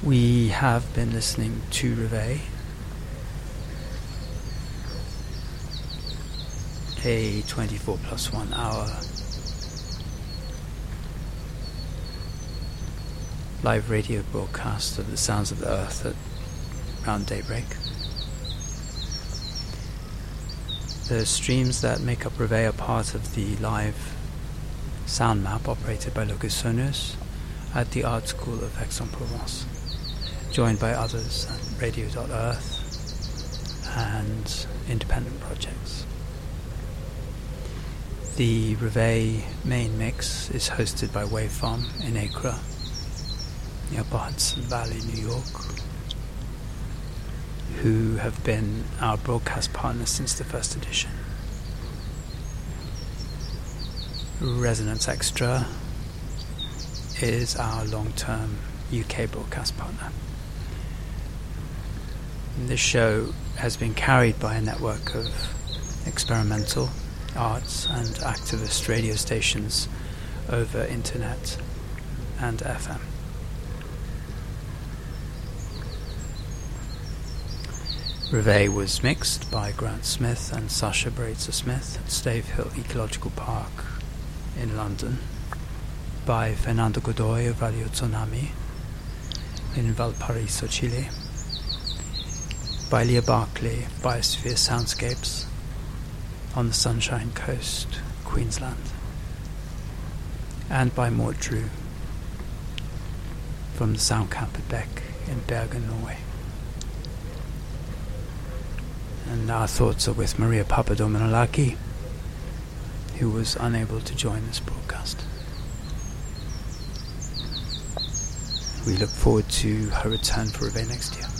We have been listening to Reveille, a 24 plus 1 hour live radio broadcast of the sounds of the earth at around daybreak. The streams that make up Reveille are part of the live sound map operated by Locus Sonus at the Art School of Aix-en-Provence, joined by others at Radio.Earth and independent projects. The Reveille main mix is hosted by Wavefarm in Acre, near Hudson Valley, New York, who have been our broadcast partner since the first edition. Resonance Extra is our long-term UK broadcast partner. This show has been carried by a network of experimental, arts and activist radio stations over internet and FM. Reveille was mixed by Grant Smith and Sasha Braitzer Smith at Stave Hill Ecological Park in London, by Fernando Godoy of Radio Tsunami in Valparaiso, Chile, by Leah Barclay of Biosphere Soundscapes on the Sunshine Coast, Queensland, and by Mort Drew from the sound camp at Beck in Bergen, Norway. And our thoughts are with Maria Papadomenolaki, who was unable to join this broadcast. We look forward to her return for Reveille next year.